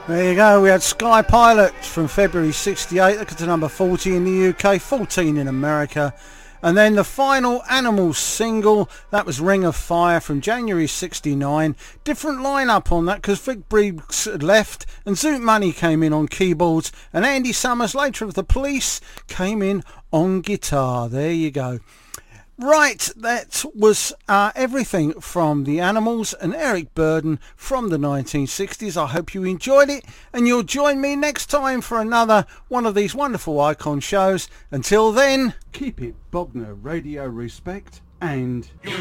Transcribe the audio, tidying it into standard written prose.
There you go, we had Sky Pilot from February 68, that got to number 40 in the UK, 14 in America. And then the final Animals single, that was Ring of Fire from January 69. Different lineup on that because Vic Briggs had left and Zoot Money came in on keyboards and Andy Summers, later of The Police, came in on guitar. There you go. Right, that was everything from the Animals and Eric Burdon from the 1960s. I hope you enjoyed it and you'll join me next time for another one of these wonderful icon shows. Until then, keep it Bognor Radio respect and...